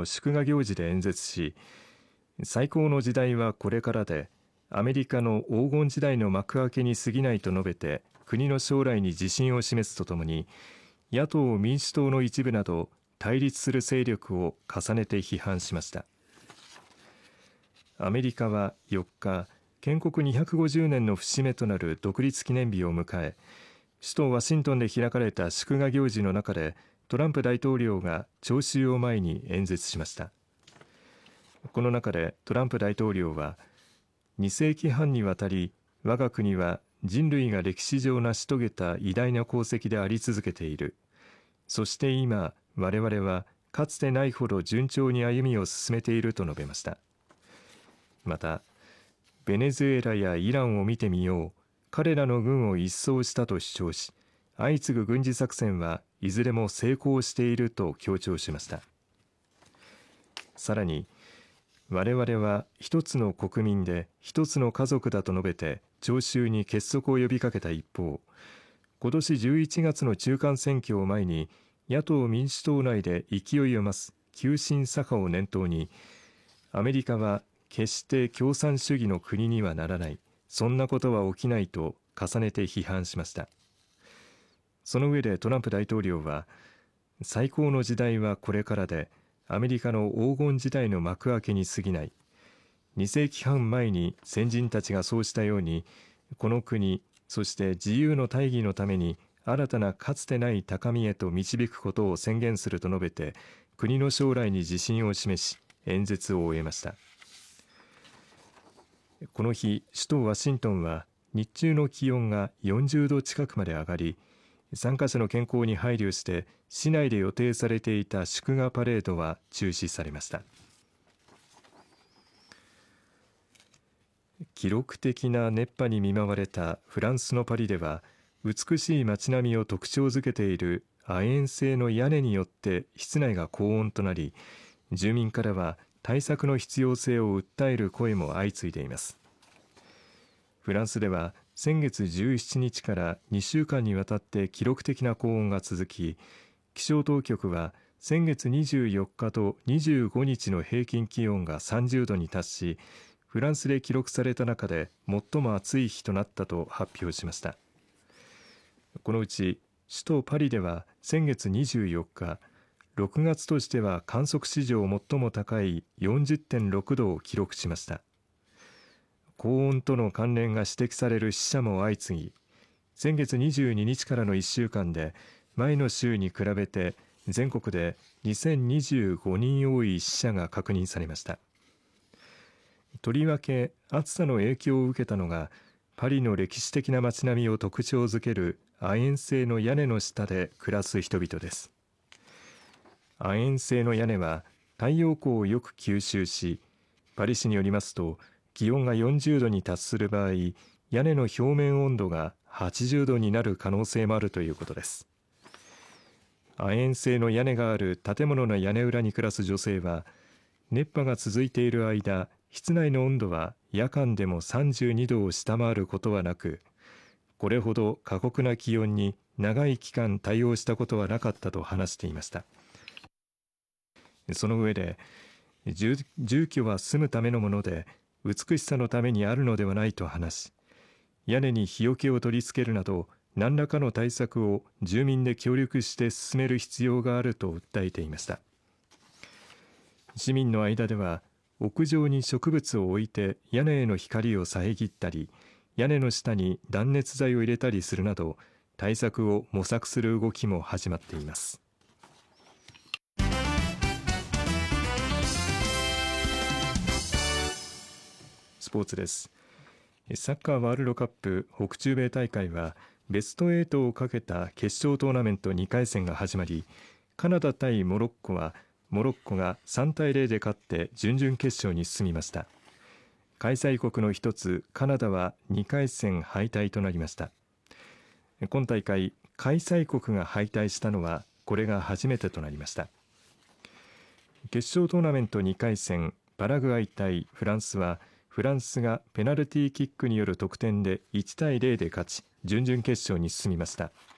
の祝賀行事で演説し、最高の時代はこれからで、アメリカの黄金時代の幕開けに過ぎないと述べて、国の将来に自信を示すとともに、野党・民主党の一部など対立する勢力を重ねて批判しました。アメリカは4日、建国250年の節目となる独立記念日を迎え、首都ワシントンで開かれた祝賀行事の中で、トランプ大統領が聴衆を前に演説しました。この中でトランプ大統領は、2世紀半にわたり我が国は人類が歴史上成し遂げた偉大な功績であり続けている。そして今我々はかつてないほど順調に歩みを進めていると述べました。また、ベネズエラやイランを見てみよう。彼らの軍を一掃したと主張し、相次ぐ軍事作戦はいずれも成功していると強調しました。さらに、我々は一つの国民で一つの家族だと述べて聴衆に結束を呼びかけた一方、今年11月の中間選挙を前に野党・民主党内で勢いを増す急進左派を念頭に、アメリカは決して共産主義の国にはならない、そんなことは起きないと重ねて批判しました。その上でトランプ大統領は、最高の時代はこれからで、アメリカの黄金時代の幕開けに過ぎない。2世紀半前に先人たちがそうしたように、この国、そして自由の大義のために新たなかつてない高みへと導くことを宣言すると述べて、国の将来に自信を示し、演説を終えました。この日、首都ワシントンは日中の気温が40度近くまで上がり、参加者の健康に配慮して市内で予定されていた祝賀パレードは中止されました。記録的な熱波に見舞われたフランスのパリでは、美しい街並みを特徴づけている亜鉛製の屋根によって室内が高温となり、住民からは対策の必要性を訴える声も相次いでいます。フランスでは先月17日から2週間にわたって記録的な高温が続き、気象当局は先月24日と25日の平均気温が30度に達し、フランスで記録された中で最も暑い日となったと発表しました。このうち首都パリでは先月24日、6月としては観測史上最も高い 40.6 度を記録しました。高温との関連が指摘される死者も相次ぎ、先月22日からの1週間で前の週に比べて全国で2025人多い死者が確認されました。とりわけ暑さの影響を受けたのが、パリの歴史的な街並みを特徴づける亜鉛製の屋根の下で暮らす人々です。亜鉛製の屋根は太陽光をよく吸収し、パリ市によりますと、気温が40度に達する場合、屋根の表面温度が80度になる可能性もあるということです。亜鉛製の屋根がある建物の屋根裏に暮らす女性は、熱波が続いている間、室内の温度は夜間でも32度を下回ることはなく、これほど過酷な気温に長い期間対応したことはなかったと話していました。その上で、住居は住むためのもので、美しさのためにあるのではないと話し、屋根に日よけを取り付けるなど何らかの対策を住民で協力して進める必要があると訴えていました。市民の間では、屋上に植物を置いて屋根への光を遮ったり、屋根の下に断熱材を入れたりするなど対策を模索する動きも始まっています。スポーツです。サッカーワールドカップ北中米大会はベスト8をかけた決勝トーナメント2回戦が始まり、カナダ対モロッコはモロッコが3対0で勝って準々決勝に進みました。開催国の一つカナダは2回戦敗退となりました。今大会開催国が敗退したのはこれが初めてとなりました。決勝トーナメント2回戦パラグアイ対フランスは、フランスがペナルティーキックによる得点で1対0で勝ち、準々決勝に進みました。